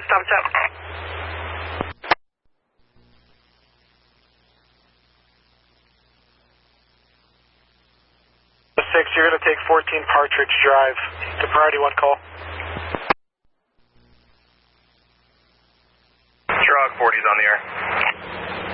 Stop. 6, you're going to take 14 Partridge Drive. The priority 1 call. Sherlock 40's on the air.